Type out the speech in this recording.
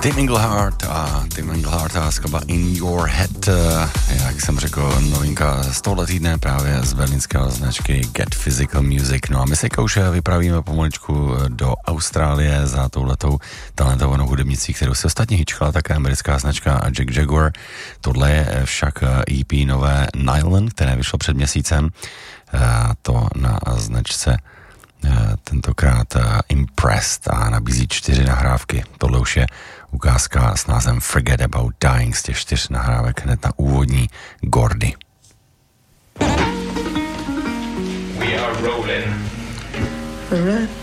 Tim Englehart a skladba In Your Head, jak jsem řekl, novinka z tohoto týdne právě z berlínské značky Get Physical Music. No a my se už vypravíme pomaličku do Austrálie za touhletou talentovanou hudebnicí, kterou se ostatně hýčkala také americká značka Jack Jaguar. Tohle je však EP nové Nylon, které vyšlo před měsícem, to na značce tentokrát Impressed a nabízí 4 nahrávky. Tohle už je ukázka s názvem Forget About Dying z těch 4 nahrávek hned na úvodní Gordy. We are rolling.